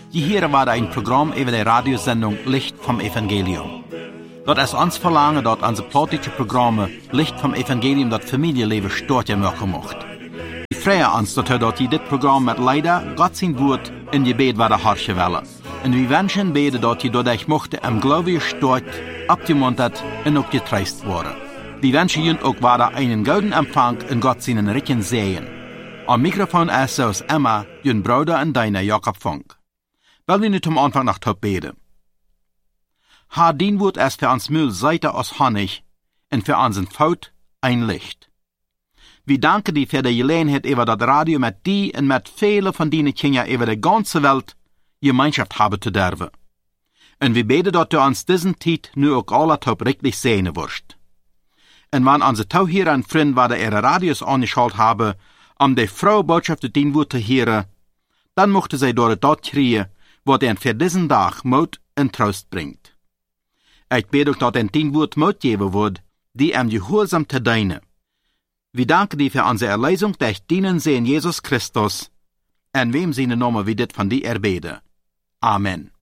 Hier war ein Programm über die Radiosendung Licht vom Evangelium. Dort ist uns verlangen, dort unsere politische Programme Licht vom Evangelium, das Familienleben stört ja machen macht. Wir freuen uns, dass dort dit Programm mit leider Gott sein Wort in Gebet war harschen welle. Und wir wünschen beten, dass ihr dadurch mochte im Glaube stört, abgemuntert und auch getreist worden. Wir wünschen Ihnen auch weiter einen guten Empfang in Gott seinen Richen Segen. Am Mikrofon ist aus Emma, Ihren Bruder und deiner Jakob Funk. Weil wir nicht am Anfang nach Top beten. Haar dien Wort ist für uns Müll Seite aus Honig und für unseren Faut ein Licht. Wir danken dir für die Gelegenheit über das Radio mit dir und mit vielen von deinen Kindern über die ganze Welt Gemeinschaft haben zu dürfen. Und wir beten, dass du uns diesen Zeit nu auch alle top richtig sehen wirst. Und wenn unsere Tauhierer und Freunde waren ihre Radios angeschaltet haben, die frohe Botschaft zu dein Wort zu hören, dann mochten sie dort das kriegen, was ihnen für diesen Tag Mut und Trost bringt. Ich bete auch, dass ihnen dein Wort Mut geben wird, die gehorsam zu dienen. Wir danken dir für unsere Erlösung durch deinen Sohn Jesus Christus, in wem seine Namen wir dit von dir erbeten. Amen.